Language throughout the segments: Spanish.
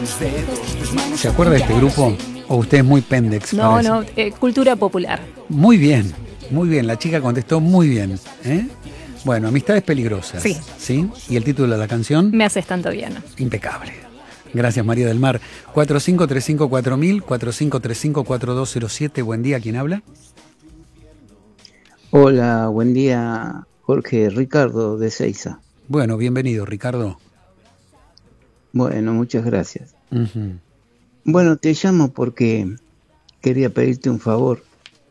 ¿Se acuerda de este grupo? ¿O usted es muy pendex? No, cultura popular. Muy bien, la chica contestó muy bien. Bueno, Amistades Peligrosas. Sí. ¿Sí? ¿Y el título de la canción? Me haces tanto bien. Impecable. Gracias, María del Mar. 45354000, 45354207. Buen día, ¿quién habla? Hola, buen día, Jorge. Ricardo de Seiza. Bueno, bienvenido, Ricardo. Bueno, muchas gracias. Uh-huh. Bueno, te llamo porque quería pedirte un favor.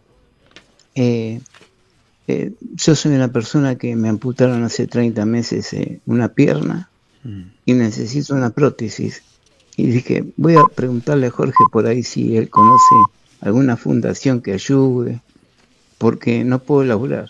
Yo soy una persona que me amputaron hace 30 meses una pierna y necesito una prótesis. Y dije, voy a preguntarle a Jorge por ahí si él conoce alguna fundación que ayude, porque no puedo laburar.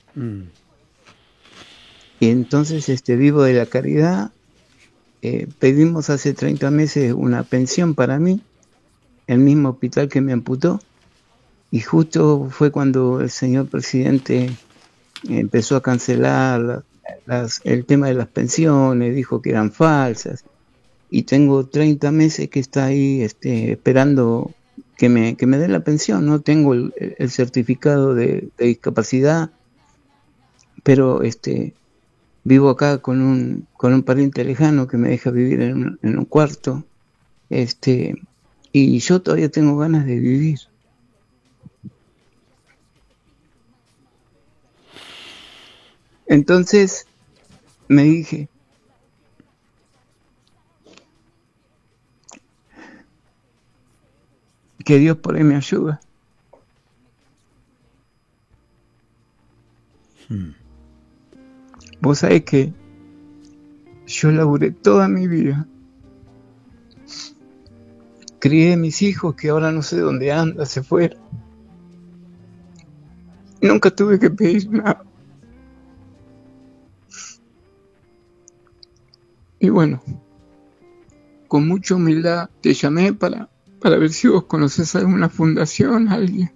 Y entonces vivo de la caridad. Pedimos hace 30 meses una pensión para mí, el mismo hospital que me amputó, y justo fue cuando el señor presidente empezó a cancelar el tema de las pensiones, dijo que eran falsas, y tengo 30 meses que está ahí esperando que me den la pensión. No tengo el certificado de discapacidad, pero vivo acá con un pariente lejano que me deja vivir en un cuarto, y yo todavía tengo ganas de vivir. Entonces me dije, que Dios por ahí me ayuda. Vos sabés que yo laburé toda mi vida, crié a mis hijos que ahora no sé dónde andan, se fueron. Nunca tuve que pedir nada. Y bueno, con mucha humildad te llamé para ver si vos conocés alguna fundación, alguien.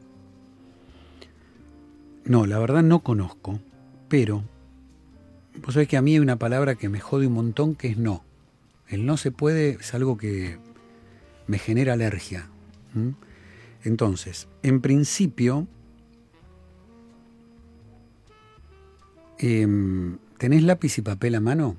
No, la verdad no conozco, pero vos sabés que a mí hay una palabra que me jode un montón, que es no. El no se puede es algo que me genera alergia. Entonces, en principio, ¿tenés lápiz y papel a mano?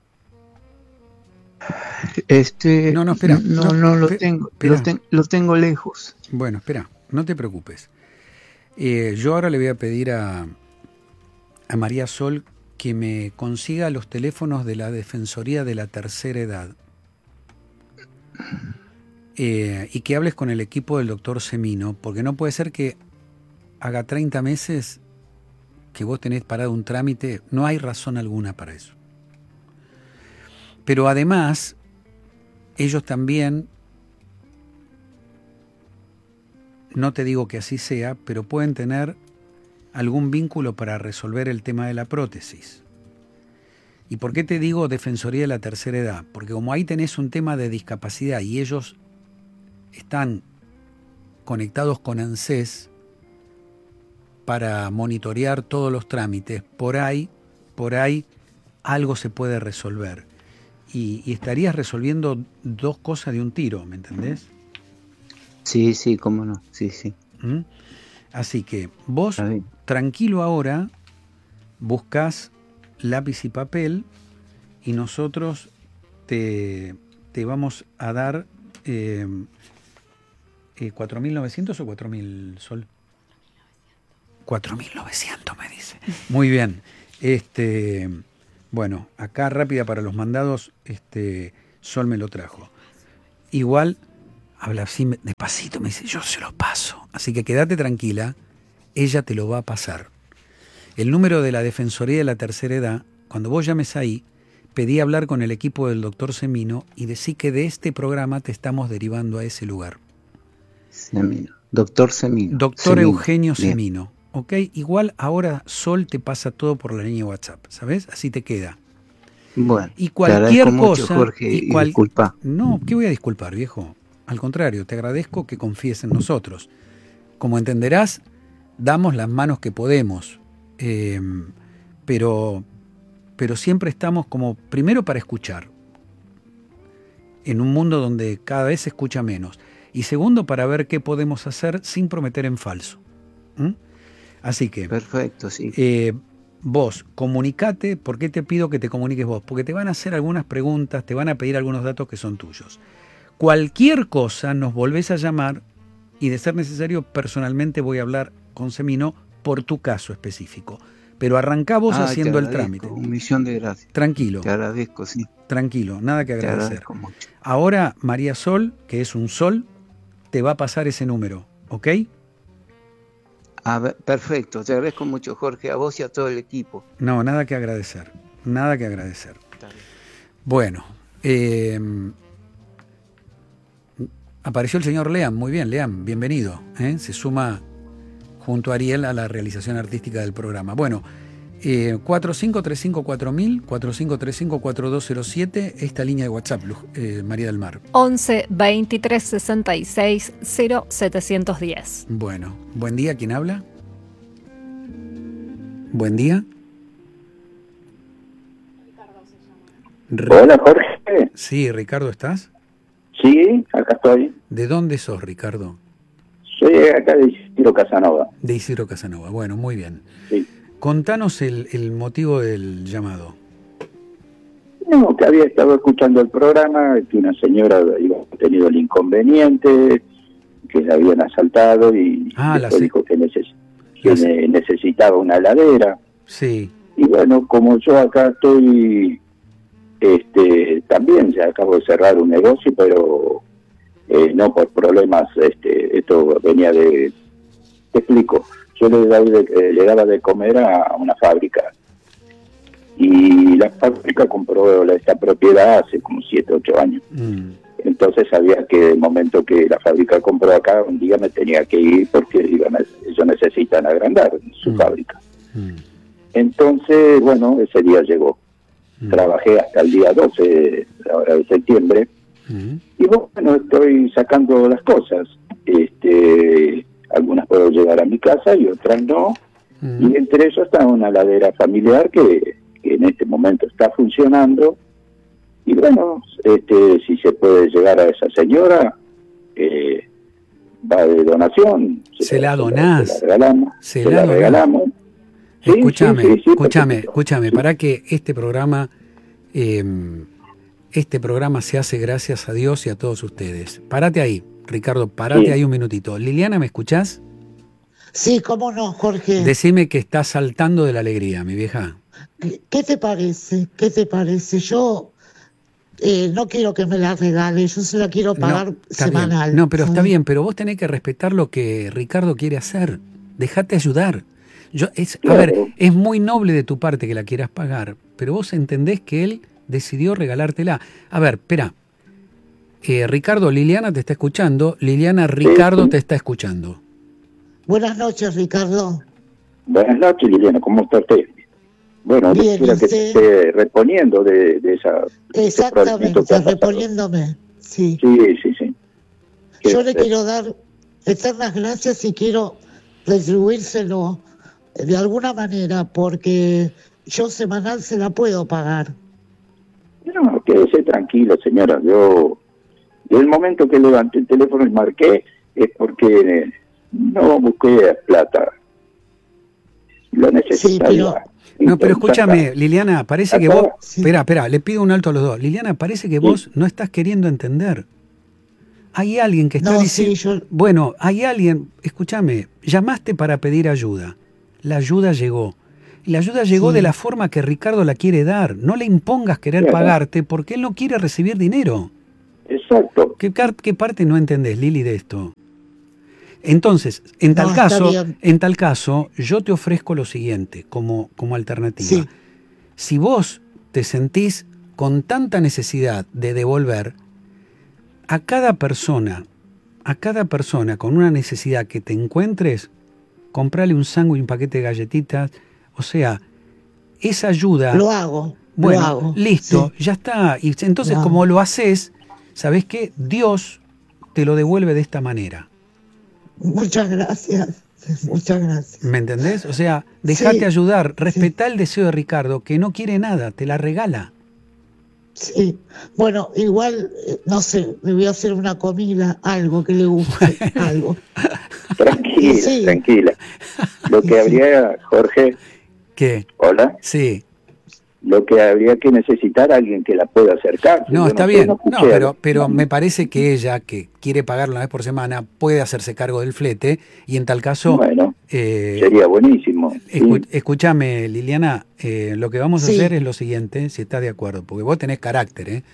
No, espera. No lo tengo. Lo tengo lejos. Bueno, espera, no te preocupes. Yo ahora le voy a pedir a María Sol que me consiga los teléfonos de la Defensoría de la Tercera Edad y que hables con el equipo del doctor Semino, porque no puede ser que haga 30 meses que vos tenés parado un trámite, no hay razón alguna para eso. Pero además, ellos también, no te digo que así sea, pero pueden tener algún vínculo para resolver el tema de la prótesis. ¿Y por qué te digo Defensoría de la Tercera Edad? Porque como ahí tenés un tema de discapacidad y ellos están conectados con ANSES para monitorear todos los trámites, por ahí algo se puede resolver. Y estarías resolviendo dos cosas de un tiro, ¿me entendés? Sí, cómo no, sí. Así que vos, tranquilo ahora, buscás lápiz y papel y nosotros te vamos a dar 4.900 o 4.000, Sol. 4.900 me dice. Muy bien. Bueno, acá rápida para los mandados, Sol me lo trajo. Igual habla así despacito, me dice, yo se lo paso. Así que quédate tranquila, ella te lo va a pasar. El número de la Defensoría de la Tercera Edad, cuando vos llames ahí, pedí hablar con el equipo del doctor Semino y decí que de este programa te estamos derivando a ese lugar. Semino. Doctor Semino. Doctor Eugenio Semino. ¿Ok? Igual ahora Sol te pasa todo por la línea WhatsApp, ¿sabes? Así te queda. Bueno, y cualquier cosa, mucho, Jorge, y disculpa. No, ¿qué voy a disculpar, viejo? Al contrario, te agradezco que confíes en nosotros. Como entenderás, damos las manos que podemos, pero siempre estamos como primero para escuchar en un mundo donde cada vez se escucha menos. Y segundo, para ver qué podemos hacer sin prometer en falso. Así que, Perfecto, sí. vos, comunicate. ¿Por qué te pido que te comuniques vos? Porque te van a hacer algunas preguntas, te van a pedir algunos datos que son tuyos. Cualquier cosa nos volvés a llamar y, de ser necesario, personalmente voy a hablar con Semino por tu caso específico. Pero arrancá vos haciendo el trámite. Un millón de gracias. Tranquilo. Te agradezco, sí. Tranquilo, nada que Te agradecer. agradezco mucho. Ahora, María Sol, que es un sol, te va a pasar ese número, ¿ok? A ver, perfecto, te agradezco mucho, Jorge, a vos y a todo el equipo. No, nada que agradecer. Nada que agradecer. Está bien. Bueno, apareció el señor Leam. Muy bien, Leam, bienvenido. Se suma junto a Ariel a la realización artística del programa. Bueno, 45354000, 45354207, esta línea de WhatsApp, María del Mar. 11 23 66 0710. Bueno, buen día, ¿quién habla? Buen día. Hola, Jorge. Sí, Ricardo, ¿estás? Sí, acá estoy. ¿De dónde sos, Ricardo? Soy acá de Isidro Casanova. De Isidro Casanova. Bueno, muy bien. Sí. Contanos el motivo del llamado. No, que había estado escuchando el programa, que una señora había tenido el inconveniente, que la habían asaltado y después dijo que necesitaba una heladera. Sí. Y bueno, como yo acá estoy, también ya acabo de cerrar un negocio, pero no por problemas, esto venía de... Te explico, yo le daba de comer a una fábrica. Y la fábrica compró esta propiedad hace como 7, 8 años. Entonces sabía que el momento que la fábrica compró acá, un día me tenía que ir porque ellos necesitan agrandar su fábrica. Entonces, bueno, ese día llegó. Trabajé hasta el día 12 ahora de septiembre. Y bueno, estoy sacando las cosas. Algunas puedo llevar a mi casa y otras no. Y entre ellos está una heladera familiar que en este momento está funcionando. Y bueno, si se puede llegar a esa señora, va de donación. Se la donás. Se la regalamos. Se la regalamos. Sí, escúchame, sí, escúchame, para que este programa se hace gracias a Dios y a todos ustedes. Párate ahí, Ricardo, párate ahí un minutito. Liliana, ¿me escuchás? Sí, cómo no, Jorge. Decime que estás saltando de la alegría, mi vieja. ¿Qué te parece? ¿Qué te parece? Yo no quiero que me la regale, yo se la quiero pagar semanal. Bien. No, pero está bien, pero vos tenés que respetar lo que Ricardo quiere hacer. Dejate ayudar. A ver, es muy noble de tu parte que la quieras pagar, pero vos entendés que él decidió regalártela. A ver, espera. Ricardo, Liliana te está escuchando. Liliana, Ricardo te está escuchando. Buenas noches, Ricardo. Buenas noches, Liliana. ¿Cómo está usted? Bueno, bien, quisiera que esté reponiendo de esa... Exactamente, reponiéndome. Sí. Sí. Yo le quiero dar eternas gracias y quiero retribuírselo de alguna manera, porque yo semanal se la puedo pagar. No, quédese tranquilo, señora. Yo, desde el momento que levanté el teléfono y marqué, es porque no busqué plata. Lo necesitaba. Sí, pero... No, pero escúchame, Liliana, parece que vos... Espera, le pido un alto a los dos. Liliana, parece que vos no estás queriendo entender. Hay alguien que está diciendo... Bueno, hay alguien... Escúchame, llamaste para pedir ayuda. La ayuda llegó. Y la ayuda llegó de la forma que Ricardo la quiere dar. No le impongas querer pagarte porque él no quiere recibir dinero. Exacto. ¿Qué parte no entendés, Lili, de esto? Entonces, en tal caso, yo te ofrezco lo siguiente como alternativa. Sí. Si vos te sentís con tanta necesidad de devolver, a cada persona con una necesidad que te encuentres, comprale un sándwich, un paquete de galletitas, o sea, esa ayuda... Lo hago. Bueno, lo hago, listo, ya está. Y entonces, como lo haces, ¿sabés qué? Dios te lo devuelve de esta manera. Muchas gracias. ¿Me entendés? O sea, dejate ayudar, respetá el deseo de Ricardo, que no quiere nada, te la regala. Sí. Bueno, igual, no sé, le voy a hacer una comida, algo que le guste, algo. Tranquila, Sí. tranquila. Lo que habría, Jorge, ¿Qué? hola, Sí. lo que habría que necesitar a alguien que la pueda acercar. No, Yo está sé, bien. no No, escuché. pero me parece que ella, que quiere pagarlo una vez por semana, puede hacerse cargo del flete y en tal caso... Bueno, eh, sería buenísimo. Sí. Escúchame, Liliana, lo que vamos a Sí. hacer es lo siguiente, si estás de acuerdo, porque vos tenés carácter, ¿eh?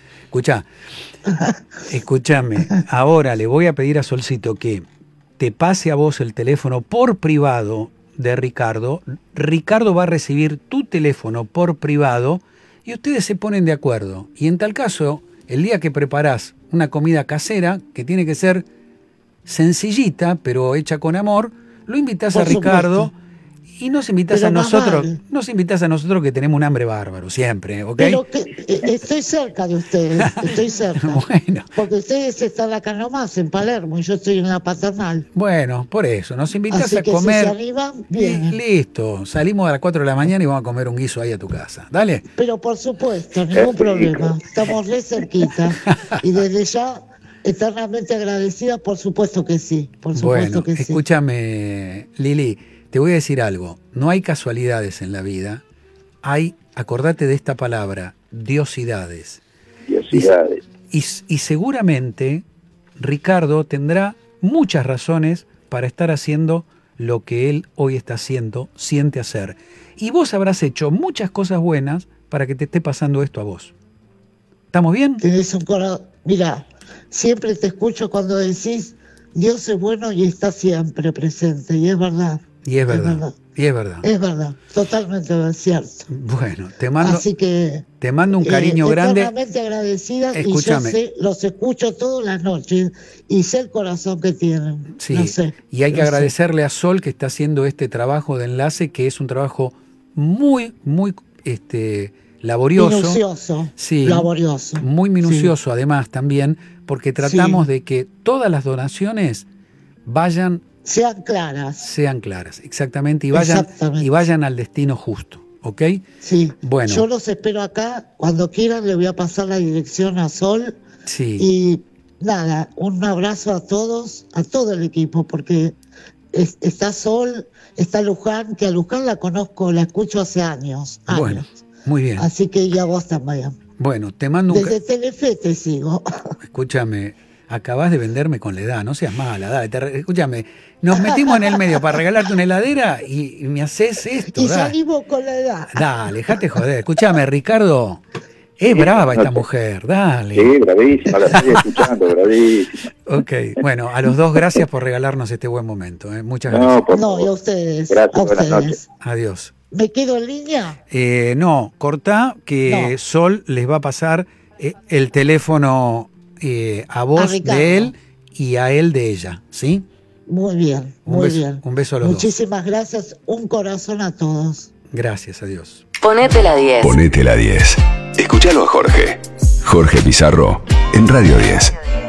Escúchame, ahora le voy a pedir a Solcito que te pase a vos el teléfono por privado de Ricardo. Ricardo va a recibir tu teléfono por privado y ustedes se ponen de acuerdo. Y en tal caso, el día que preparás una comida casera, que tiene que ser sencillita, pero hecha con amor, lo invitas a Por Ricardo supuesto. y nos invitas Pero a más nosotros, vale. nos invitas a nosotros que tenemos un hambre bárbaro, siempre, ¿ok? Pero estoy cerca de ustedes, estoy cerca. Bueno. Porque ustedes están acá nomás, en Palermo, y yo estoy en la Paternal. Bueno, por eso, nos invitas Así a que comer. si se animan, vienen. Listo, salimos a las 4 de la mañana y vamos a comer un guiso ahí a tu casa. Dale. Pero por supuesto, ningún problema. Estamos re cerquita. Y desde ya, eternamente agradecida, por supuesto que sí. Por supuesto Bueno, que sí. escúchame, Lili, te voy a decir algo. No hay casualidades en la vida. Hay, acordate de esta palabra, diosidades. Diosidades. Y seguramente Ricardo tendrá muchas razones para estar haciendo lo que él hoy está haciendo, siente hacer. Y vos habrás hecho muchas cosas buenas para que te esté pasando esto a vos. ¿Estamos bien? Tenés un corazón. Mira, siempre te escucho cuando decís, Dios es bueno y está siempre presente. Y es verdad. Y es verdad. Y es verdad. Es verdad, totalmente cierto. Bueno, te mando un cariño grande. Eternamente agradecida. Escúchame. Y yo sé, los escucho todas las noches y sé el corazón que tienen. Sí, Lo sé, y hay que lo sé. agradecerle a Sol que está haciendo este trabajo de enlace, que es un trabajo muy, muy laborioso. Minucioso, Sí, laborioso. muy minucioso además también, porque tratamos Sí. de que todas las donaciones Sean claras. sean claras, exactamente, Exactamente. y vayan al destino justo, ¿ok? Sí. Bueno. Yo los espero acá. Cuando quieran le voy a pasar la dirección a Sol. Sí. Y nada, un abrazo a todos, a todo el equipo, porque está Sol, está Luján, que a Luján la conozco, la escucho hace años. Bueno, muy bien. Así que ya vos también. Bueno, te mando un... Desde Telefe te sigo. Escúchame, acabás de venderme con la edad, no seas mala, dale, escúchame, nos metimos en el medio para regalarte una heladera y me haces esto, Y dale. salimos con la edad. Dale, dejate joder. Escúchame, Ricardo, es brava esta mujer, dale. Sí, bravísima, la estoy escuchando, bravísima. Ok, bueno, a los dos gracias por regalarnos este buen momento, muchas gracias. No, por No, y a favor. ustedes. Gracias, a buenas ustedes. noches. Adiós. ¿Me quedo en línea? No, cortá que No. Sol les va a pasar el teléfono a vos A Ricardo. de él y a él de ella, ¿sí? Muy bien, Un muy beso- bien. un beso a los dos. Muchísimas gracias. Un corazón a todos. Gracias, adiós. Ponete la 10. Ponete la 10. Escúchalo a Jorge. Jorge Pizarro en Radio 10.